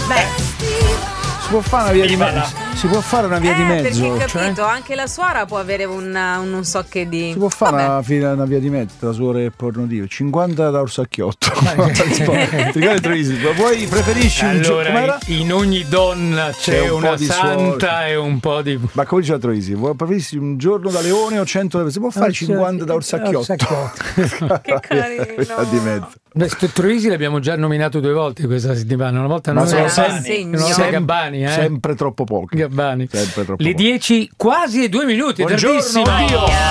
Si può fare una via di mezzo. Si può fare una via di mezzo. Perché capito, anche la suora può avere un non so che di. Si può fare una via di mezzo tra suore e pornodio. 50 da Orsacchiotto. Poi preferisci allora, in ogni donna c'è una santa e un po' di. Ma come dice la Troisi? Preferissi un giorno da Leone o 100 da. Si può fare 50 da Orsacchiotto. Che carino. Di mezzo. Troisi l'abbiamo già nominato 2 volte questa settimana. Una volta non Gabbani, sempre troppo poco. Gabbani. Sempre troppo le 10 quasi e 2 minuti. Buongiorno, tardissimo.